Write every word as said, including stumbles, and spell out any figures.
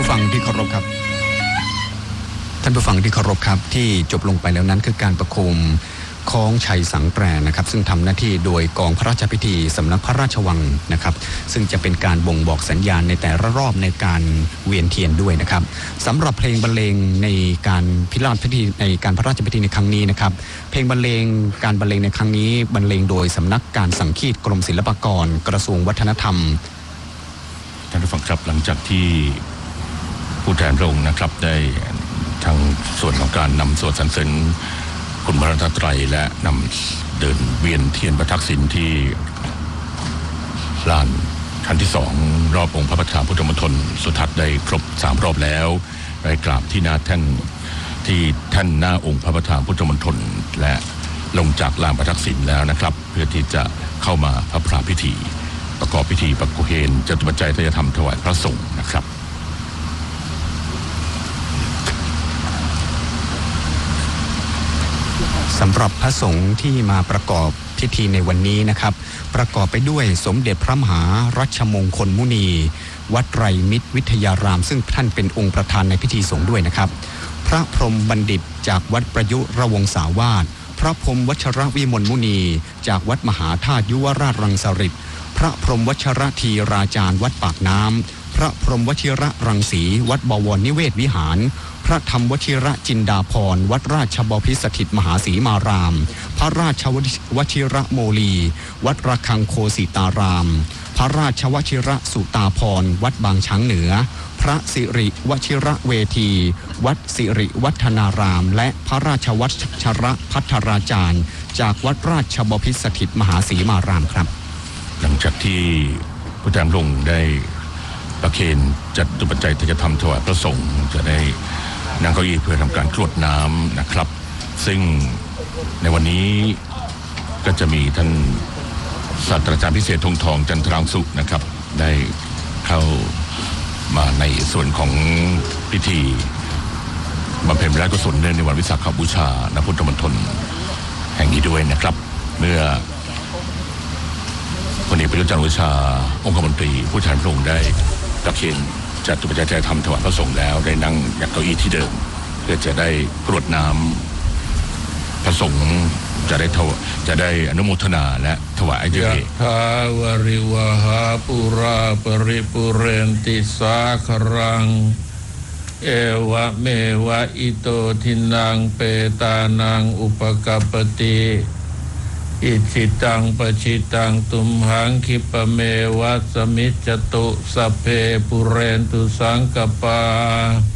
ผู้ฟังที่เคารพครับท่านผู้ฟังที่เคารพครับที่จบลงไปแล้วนั้นคือการประโคมคล้องชัยสังแตรนะครับซึ่งทำหน้าที่โดยกองพระราชพิธีสำนักพระราชวังนะครับซึ่งจะเป็นการบ่งบอกสัญญาณในแต่ละรอบในการเวียนเทียนด้วยนะครับสำหรับเพลงบรรเลงในการพิราชพิธีในการพระราชพิธีในครั้งนี้นะครับเพลงบรรเลงการบรรเลงในครั้งนี้บรรเลงโดยสำนักการสังคีตกรมศิลปากรกระทรวงวัฒนธรรมท่านผู้ฟังครับหลังจากที่ผู้แทนพระองค์นะครับได้ทางส่วนของการนำสวดสรรเสริญคุณพระรัตนตรัยและนำเดินเวียนเทียนประทักษิณที่ลานชั้นที่สองรอบองค์พระประธานพุทธมณฑลสุทัศน์ได้ครบสามรอบแล้วได้กราบที่หน้าแท่นที่แท่นหน้าองค์พระประธานพุทธมณฑลและลงจากลานประทักษิณแล้วนะครับเพื่อที่จะเข้ามาพระพราพิธีประกอบพิธีประโคมจตุปัจจัยทายธรรมถวายพระสงฆ์นะครับสำหรับพระสงฆ์ที่มาประกอบพิธีในวันนี้นะครับประกอบไปด้วยสมเด็จพระมหารัชมงคลมุนีวัดไตรมิตรวิทยารามซึ่งท่านเป็นองค์ประธานในพิธีสงฆ์ด้วยนะครับพระพรหมบัณฑิตจากวัดประยุรวงศาวาสพระพรหมวัชรวิมลมุนีจากวัดมหาธาตุยุวราชรังสฤษพระพรหมวัชรธีราจารย์วัดปากน้ำพระพรหมวชิระรังสีวัดบวรนิเวศวิหารพระธรรมวชิระจินดาภรณ์วัดราชบพิสถิตมหาศรีมารามพระราชวชิระโมลีวัดระฆังโคสิตารามพระราชวชิระสุตาภรณ์วัดบางช้างเหนือพระสิริวชิระเวทีวัดสิริวัฒนารามและพระราชวัชระพัทราจารย์จากวัดราชบพิสถิตมหาศรีมารามครับหลังจากที่ผู้แทนพระองค์ได้ประเคนจัดตุปัจจัยที่จะทำถวายพระสงฆ์จะได้นั่งเก้าอี้เพื่อทำการกรวดน้ำนะครับซึ่งในวันนี้ก็จะมีท่านศาสตราจารย์พิเศษธงทองจันทรังสุนะครับได้เข้ามาในส่วนของพิธีบำเพ็ญพระราชกุศลเนื่องในวันวิสาขบูชาณพุทธมณฑลแห่งนี้ด้วยนะครับเมื่อพลเอกประยุทธ์จันทร์โอชาองคมนตรีผู้แทนพระองค์ได้ประเคนจัดตุปัจจัยทำถวายพระสงฆ์แล้วได้นั่งยักเก้าอี้ที่เดิมเพื่อจะได้กรวดน้ำพระสงฆ์จะได้จะได้อนุโมทนาและถวายด้วยยะถาวริวหาปุราปริปุเรนติสาครังเอวะเมวะอิโตทินังเปตานังอุปกัปปติอิจิตังปชิตังตุมหังคิปเมวะสมิจจตุสัพเพปุเรนตุสังกปา